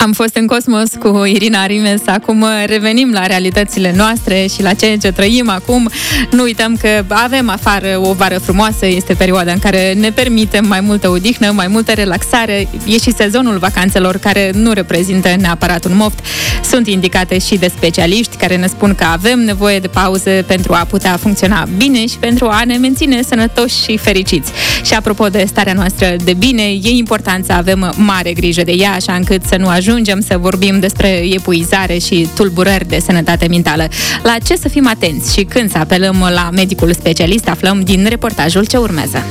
Am fost în cosmos cu Irina Rimes, acum revenim la realitățile noastre și la ceea ce trăim acum. Nu uităm că avem afară o vară frumoasă, este perioada în care ne permitem mai multă odihnă, mai multă relaxare. E și sezonul vacanțelor, care nu reprezintă neapărat un moft. Sunt indicate și de specialiști care ne spun că avem nevoie de pauze pentru a putea funcționa bine și pentru a ne menține sănătoși și fericiți. Și apropo de starea noastră de bine, e important să avem mare grijă de ea, așa încât să nu ajungem să vorbim despre epuizare și tulburări de sănătate mentală. La ce să fim atenți și când să apelăm la medicul specialist, aflăm din reportajul ce urmează.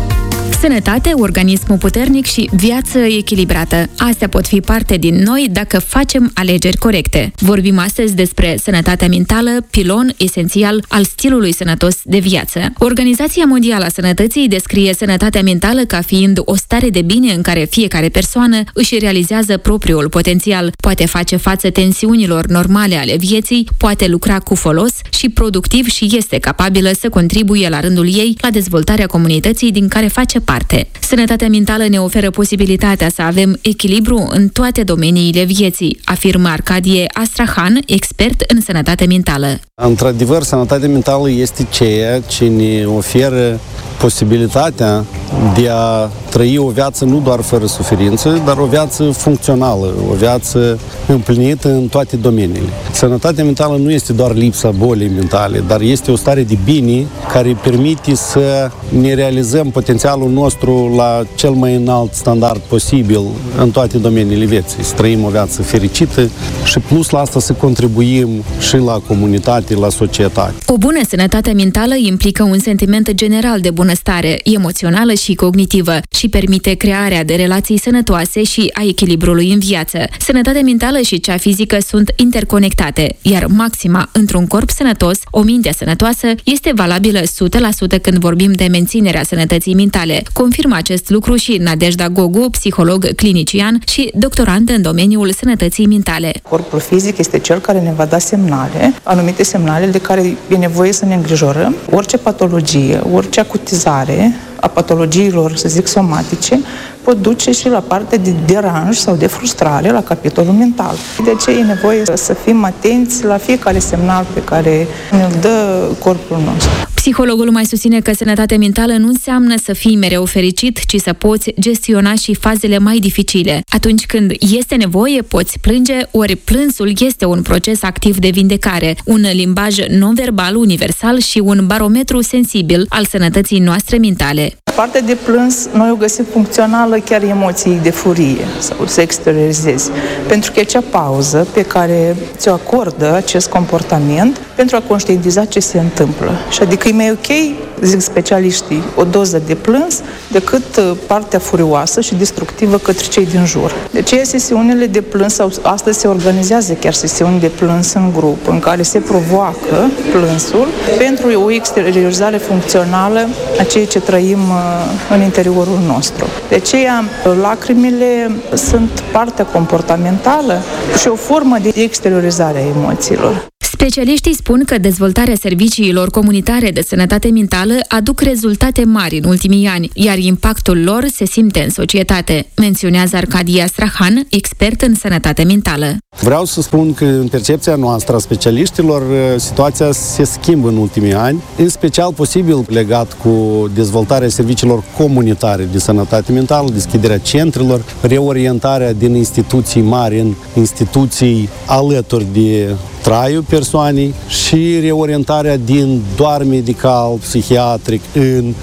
Sănătate, organism puternic și viață echilibrată. Astea pot fi parte din noi dacă facem alegeri corecte. Vorbim astăzi despre sănătatea mentală, pilon esențial al stilului sănătos de viață. Organizația Mondială a Sănătății descrie sănătatea mentală ca fiind o stare de bine în care fiecare persoană își realizează propriul potențial, poate face față tensiunilor normale ale vieții, poate lucra cu folos și productiv și este capabilă să contribuie la rândul ei la dezvoltarea comunității din care face parte. Sănătatea mentală ne oferă posibilitatea să avem echilibru în toate domeniile vieții, afirmă Arcadie Astrahan, expert în sănătate mentală. Într-adevăr, sănătatea mentală este ceea ce ne oferă posibilitatea de a trăi o viață nu doar fără suferință, dar o viață funcțională, o viață împlinită în toate domeniile. Sănătatea mentală nu este doar lipsa bolii mentale, dar este o stare de bine care permite să ne realizăm potențialul nostru la cel mai înalt standard posibil în toate domeniile vieții. Să trăim o viață fericită și plus la asta să contribuim și la comunitate, la societate. O bună sănătate mentală implică un sentiment general de bunăstare emoțională și cognitivă și permite crearea de relații sănătoase și a echilibrului în viață. Sănătatea mentală și cea fizică sunt interconectate, iar maxima într-un corp sănătos, o minte sănătoasă, este valabilă 100% când vorbim de menținerea sănătății mentale. Confirmă acest lucru și Nadejda Gogu, psiholog clinician și doctorandă în domeniul sănătății mentale. Corpul fizic este cel care ne va da semnale, anumite semnale de care e nevoie să ne îngrijorăm. Orice patologie, orice acutizare a patologiilor, să zic, somatice, pot duce și la parte de deranj sau de frustrare la capitolul mental. De aceea e nevoie să fim atenți la fiecare semnal pe care ne-l dă corpul nostru. Psihologul mai susține că sănătatea mentală nu înseamnă să fii mereu fericit, ci să poți gestiona și fazele mai dificile. Atunci când este nevoie, poți plânge, ori plânsul este un proces activ de vindecare, un limbaj non-verbal universal și un barometru sensibil al sănătății noastre mentale. Partea de plâns, noi o găsim funcțională chiar emoții de furie sau să exteriorizezi. Pentru că e acea pauză pe care ți-o acordă acest comportament pentru a conștientiza ce se întâmplă. Și adică e mai ok, zic specialiștii, o doză de plâns decât partea furioasă și destructivă către cei din jur. De aceea sesiunile de plâns, sau astăzi se organizează chiar sesiuni de plâns în grup, în care se provoacă plânsul pentru o exteriorizare funcțională a ceea ce trăim în interiorul nostru. De aceea, lacrimile sunt partea comportamentală și o formă de exteriorizare a emoțiilor. Specialiștii spun că dezvoltarea serviciilor comunitare de sănătate mentală aduc rezultate mari în ultimii ani, iar impactul lor se simte în societate, menționează Arcadie Astrahan, expert în sănătate mentală. Vreau să spun că în percepția noastră a specialiștilor, situația se schimbă în ultimii ani, în special posibil legat cu dezvoltarea serviciilor comunitare de sănătate mentală, deschiderea centrelor, reorientarea din instituții mari în instituții alături de traiul persoanei și reorientarea din doar medical, psihiatric în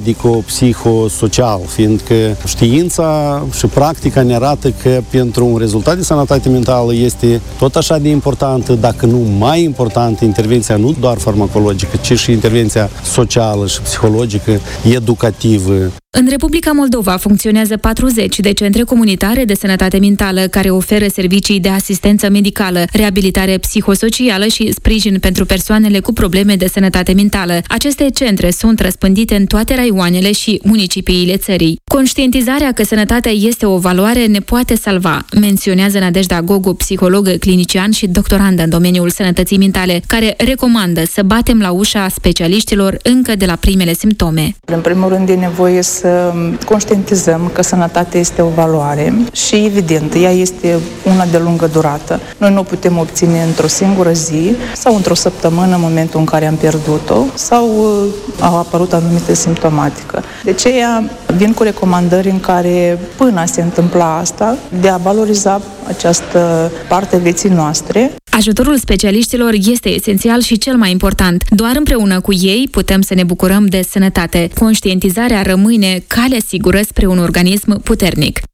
medico-psihosocial, fiindcă știința și practica ne arată că pentru un rezultat de sănătate mentală este tot așa de importantă, dacă nu mai importantă, intervenția nu doar farmacologică, ci și intervenția socială și psihologică, educativă. În Republica Moldova funcționează 40 de centre comunitare de sănătate mentală care oferă servicii de asistență medicală, reabilitare psihosocială și sprijin pentru persoanele cu probleme de sănătate mentală. Aceste centre sunt răspândite în toate raioanele și municipiile țării. Conștientizarea că sănătatea este o valoare ne poate salva, menționează Nadejda Gogu, psiholog clinician și doctorandă în domeniul sănătății mentale, care recomandă să batem la ușa specialiștilor încă de la primele simptome. În primul rând e nevoie să să conștientizăm că sănătatea este o valoare și, evident, ea este una de lungă durată. Noi nu o putem obține într-o singură zi sau într-o săptămână, în momentul în care am pierdut-o sau au apărut anumite simptomatică. De aceea vin cu recomandări în care, până a se întâmpla asta, de a valoriza această parte a vieții noastre. Ajutorul specialiștilor este esențial și cel mai important. Doar împreună cu ei putem să ne bucurăm de sănătate. Conștientizarea rămâne calea sigură spre un organism puternic.